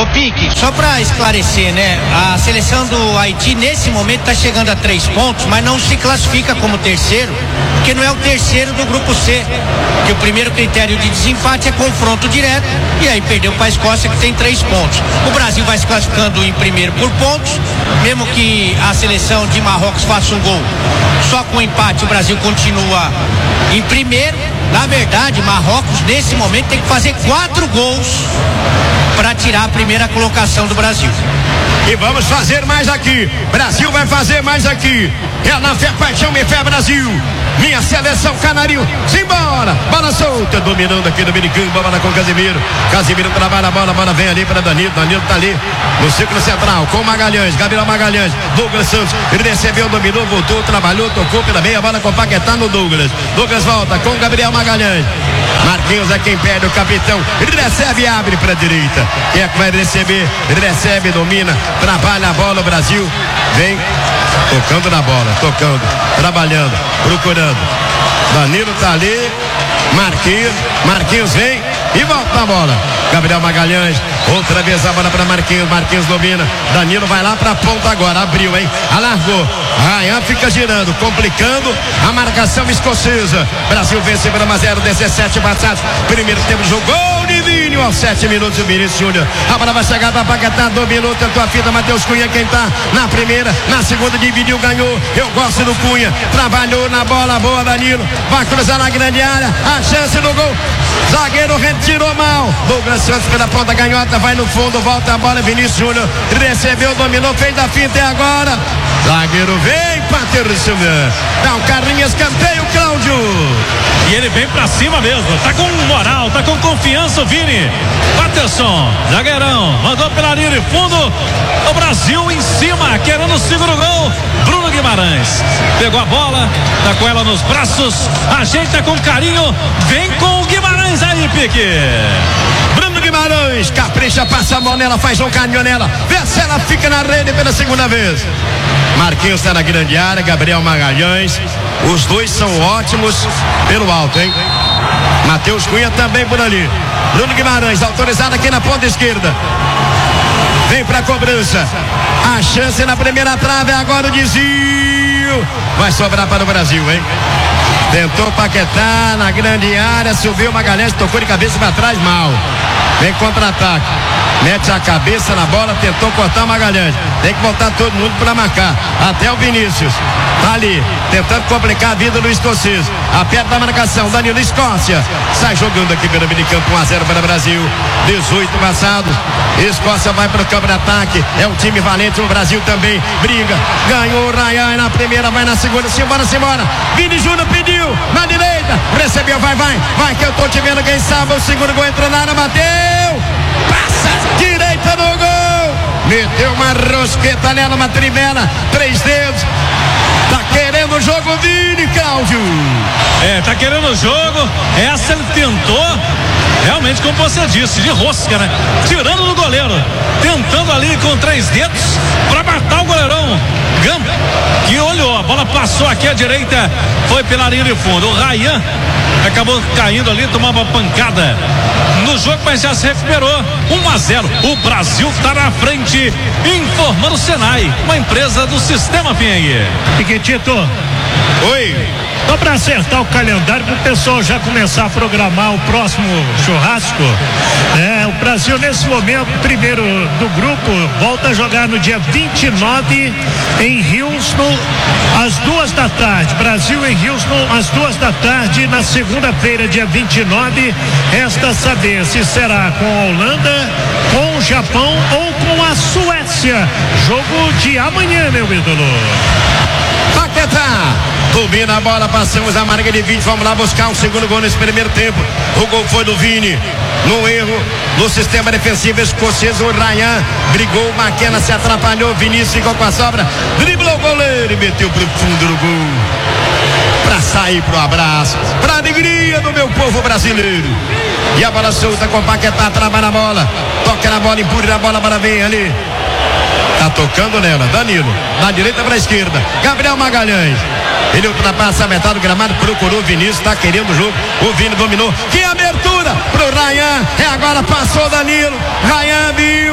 Ô Pique, só pra esclarecer, né? A seleção do Haiti nesse momento tá chegando a 3 pontos, mas não se classifica como terceiro, porque não é o terceiro do grupo C. Que o primeiro critério de desempate é confronto direto, e aí perdeu para a Escócia, que tem 3 pontos. O Brasil vai se classificando em primeiro por pontos, mesmo que a seleção de Marrocos faça um gol. Só com empate o Brasil continua em primeiro. Na verdade, Marrocos nesse momento tem que fazer 4 gols para tirar a primeira colocação do Brasil. E vamos fazer mais aqui. Brasil vai fazer mais aqui. É na fé, paixão, minha fé, Brasil. Minha seleção canarinho. Simbora. Bola solta. Dominando aqui do Dominicano. Bola com Casimiro. Casimiro trabalha a bola. Bola vem ali para Danilo. Danilo tá ali no círculo central com Magalhães. Gabriel Magalhães. Douglas Santos. Ele recebeu, dominou, voltou, trabalhou, tocou pela meia. Bola com Paquetá no Douglas. Douglas volta com Gabriel Magalhães. Marquinhos é quem perde, o capitão. Ele recebe e abre para a direita. Quem é que vai receber? Ele recebe, domina, trabalha a bola. O Brasil vem tocando na bola, tocando, trabalhando, procurando. Danilo tá ali. Marquinhos vem e volta a bola. Gabriel Magalhães, outra vez a bola para Marquinhos domina. Danilo vai lá para a ponta agora, abriu, hein? Alargou. Ryan fica girando, complicando a marcação escocesa. Brasil vence por 1-0, 17 passados. Primeiro tempo do jogo, gol de Vini aos 7 minutos, o Vinícius Júnior. A bola vai chegar para Paquetá, dominou, tentou a fita, Matheus Cunha, quem tá na primeira, na segunda dividiu, ganhou. Eu gosto do Cunha, trabalhou na bola, boa Danilo, vai cruzar na grande área, a chance do gol. Zagueiro retirou mal. Douglas Santos pela ponta canhota, vai no fundo, volta a bola, Vinícius Júnior recebeu, dominou, fez a finta e agora zagueiro vem, Paterson, dá um carrinho, escanteio, Cláudio. E ele vem pra cima mesmo, tá com moral, tá com confiança o Vini. Paterson, zagueirão, mandou pela linha de fundo. O Brasil em cima, querendo o segundo gol. Bruno Guimarães pegou a bola, tá com ela nos braços, ajeita com carinho, vem com o Guimarães aí, Pique. Bruno Guimarães, capricha, passa a mão nela, faz um carinho nela, vê se ela fica na rede pela segunda vez. Marquinhos está na grande área, Gabriel Magalhães, os dois são ótimos pelo alto, hein? Matheus Cunha também por ali. Bruno Guimarães, autorizado aqui na ponta esquerda. Vem pra cobrança. A chance na primeira trave, agora o desvio. Vai sobrar para o Brasil, hein? Tentou Paquetá na grande área, subiu Magalhães, tocou de cabeça para trás, mal. Vem contra-ataque. Mete a cabeça na bola, tentou cortar Magalhães. Tem que voltar todo mundo para marcar. Até o Vinícius. Tá ali, tentando complicar a vida do escocês. Aperta a marcação, Danilo, Escócia. Sai jogando aqui pelo meio de campo, 1-0 para o Brasil. 18 passados. Escócia vai para o campo de ataque. É um time valente, o Brasil também briga. Ganhou o Ryan na primeira, vai na segunda. Simbora. Vini Júnior pediu, na direita. Recebeu, vai que eu tô te vendo, quem sabe o segundo gol entrou na área, bateu. Passa, direita no gol. Meteu uma rosqueta nela, uma trivela, 3 dedos. Tá querendo o jogo, Vini, Cláudio. Tá querendo o jogo. Essa ele tentou, realmente, como você disse, de rosca, né? Tirando do goleiro, tentando ali com 3 dedos pra matar o goleirão Gamba, que olhou, a bola passou aqui à direita, foi pela linha de fundo. O Ryan acabou caindo ali, tomava uma pancada no jogo, mas já se recuperou. 1-0, o Brasil tá na frente, informando o Senai, uma empresa do Sistema Fieng. Piquetito, oi. só para acertar o calendário para o pessoal já começar a programar o próximo churrasco. O Brasil nesse momento, primeiro do grupo, volta a jogar no dia 29 em Houston às 2 da tarde. Brasil em Houston às 2 da tarde na segunda-feira, dia 29. Resta saber se será com a Holanda, com o Japão ou com a Suécia. Jogo de amanhã, meu ídolo. Paquetá domina a bola, passamos a marca de 20, vamos lá buscar um segundo gol nesse primeiro tempo. O gol foi do Vini, no erro no sistema defensivo escocês. O Ryan brigou, o McKenna se atrapalhou, Vinícius ficou com a sobra, driblou o goleiro e meteu pro fundo do gol, pra sair pro abraço, pra alegria do meu povo brasileiro. E a bola solta com o Paquetá, trava na bola, toca na bola, empurra na bola, para vem ali. Tá tocando nela, Danilo, da direita para a esquerda, Gabriel Magalhães. Ele ultrapassa a metade do gramado, procurou o Vinícius, tá querendo o jogo. O Vini dominou. Que abertura pro Ryan. Agora passou Danilo. Ryan viu.